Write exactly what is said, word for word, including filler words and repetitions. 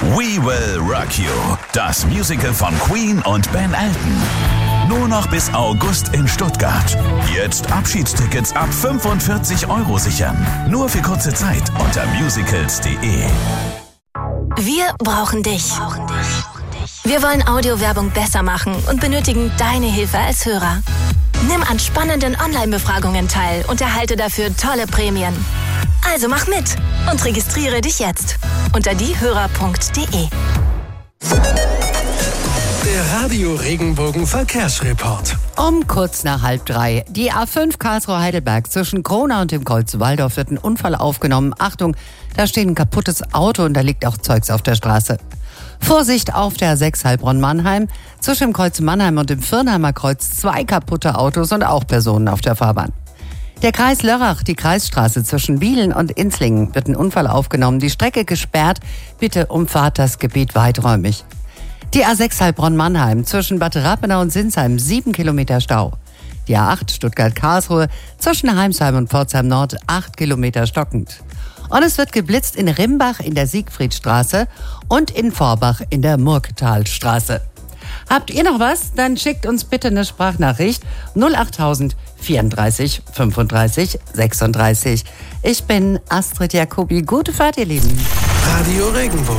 We Will Rock You, das Musical von Queen und Ben Elton. Nur noch bis August in Stuttgart. Jetzt Abschiedstickets ab fünfundvierzig Euro sichern. Nur für kurze Zeit unter musicals punkt de. Wir brauchen dich. Wir wollen Audiowerbung besser machen und benötigen deine Hilfe als Hörer. Nimm an spannenden Online-Befragungen teil und erhalte dafür tolle Prämien. Also mach mit und registriere dich jetzt unter diehörer punkt de. Der Radio Regenbogen Verkehrsreport. Um kurz nach halb drei. Die A fünf Karlsruhe-Heidelberg zwischen Kronau und dem Kreuz Walldorf wird ein Unfall aufgenommen. Achtung, da steht ein kaputtes Auto und da liegt auch Zeugs auf der Straße. Vorsicht auf der A sechs Heilbronn-Mannheim. Zwischen dem Kreuz Mannheim und dem Firnheimer Kreuz zwei kaputte Autos und auch Personen auf der Fahrbahn. Der Kreis Lörrach, die Kreisstraße zwischen Wielen und Inzlingen, wird ein Unfall aufgenommen. Die Strecke gesperrt. Bitte umfahrt das Gebiet weiträumig. Die A sechs Heilbronn-Mannheim zwischen Bad Rappenau und Sinsheim, sieben Kilometer Stau. Die A acht Stuttgart-Karlsruhe zwischen Heimsheim und Pforzheim Nord, acht Kilometer stockend. Und es wird geblitzt in Rimbach in der Siegfriedstraße und in Vorbach in der Murgtalstraße. Habt ihr noch was? Dann schickt uns bitte eine Sprachnachricht null achttausend vierunddreißig fünfunddreißig sechsunddreißig. Ich bin Astrid Jacobi. Gute Fahrt, ihr Lieben. Radio Regenbogen.